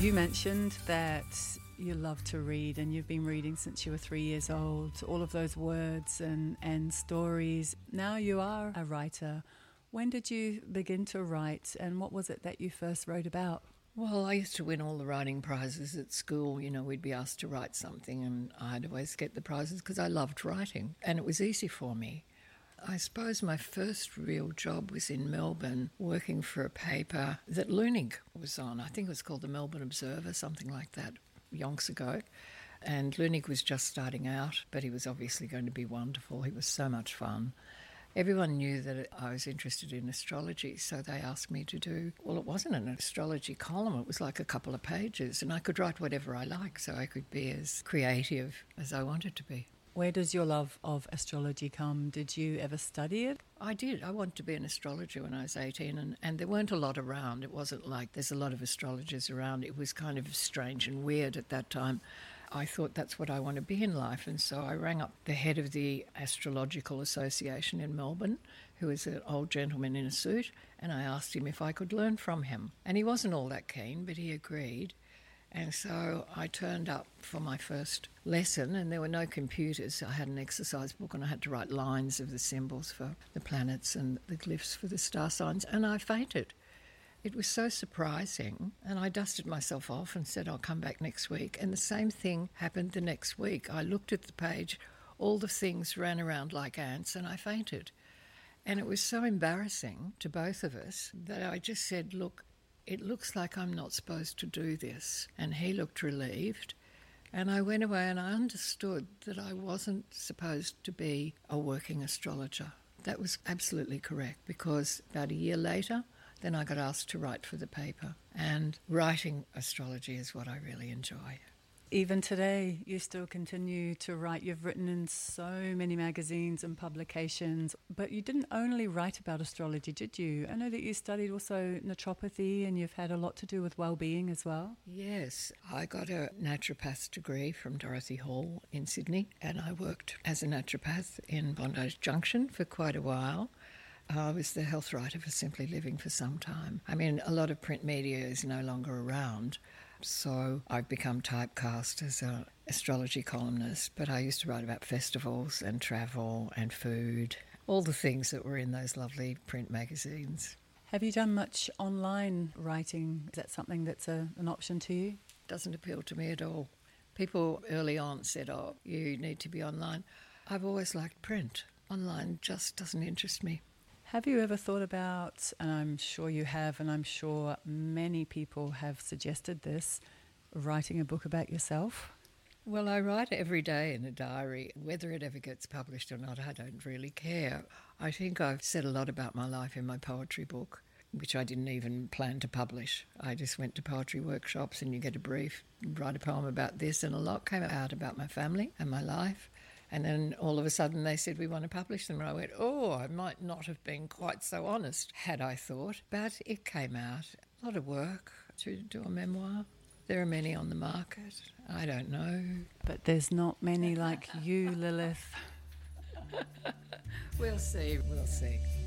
You mentioned that you love to read and you've been reading since you were 3 years old, all of those words and stories. Now you are a writer. When did you begin to write and what was it that you first wrote about? Well, I used to win all the writing prizes at school. You know, we'd be asked to write something and I'd always get the prizes because I loved writing and it was easy for me. I suppose my first real job was in Melbourne, working for a paper that Leunig was on. I think it was called the Melbourne Observer, something like that, yonks ago. And Leunig was just starting out, but he was obviously going to be wonderful. He was so much fun. Everyone knew that I was interested in astrology, so they asked me to do, well, it wasn't an astrology column, it was like a couple of pages, and I could write whatever I liked, so I could be as creative as I wanted to be. Where does your love of astrology come? Did you ever study it? I did. I wanted to be an astrologer when I was 18, and there weren't a lot around. It wasn't like there's a lot of astrologers around. It was kind of strange and weird at that time. I thought that's what I want to be in life, and so I rang up the head of the Astrological Association in Melbourne, who was an old gentleman in a suit, and I asked him if I could learn from him. And he wasn't all that keen, but he agreed. And so I turned up for my first lesson, and there were no computers. I had an exercise book and I had to write lines of the symbols for the planets and the glyphs for the star signs, and I fainted. It was so surprising, and I dusted myself off and said I'll come back next week. And the same thing happened the next week. I looked at the page, all the things ran around like ants, and I fainted. And it was so embarrassing to both of us that I just said, look, it looks like I'm not supposed to do this. And he looked relieved. And I went away and I understood that I wasn't supposed to be a working astrologer. That was absolutely correct, because about a year later, then I got asked to write for the paper. And writing astrology is what I really enjoy. Even today, you still continue to write. You've written in so many magazines and publications, but you didn't only write about astrology, did you? I know that you studied also naturopathy and you've had a lot to do with well-being as well. Yes, I got a naturopath's degree from Dorothy Hall in Sydney, and I worked as a naturopath in Bondi Junction for quite a while. I was the health writer for Simply Living for some time. I mean, a lot of print media is no longer around, so I've become typecast as an astrology columnist, but I used to write about festivals and travel and food, all the things that were in those lovely print magazines. Have you done much online writing? Is that something that's an option to you? Doesn't appeal to me at all. People early on said, oh, you need to be online. I've always liked print. Online just doesn't interest me. Have you ever thought about, and I'm sure you have, and I'm sure many people have suggested this, writing a book about yourself? Well, I write every day in a diary. Whether it ever gets published or not, I don't really care. I think I've said a lot about my life in my poetry book, which I didn't even plan to publish. I just went to poetry workshops and you get a brief, write a poem about this, and a lot came out about my family and my life. And then all of a sudden they said, we want to publish them. And I went, oh, I might not have been quite so honest, had I thought. But it came out. A lot of work to do a memoir. There are many on the market. I don't know. But there's not many like you, Lilith. We'll see.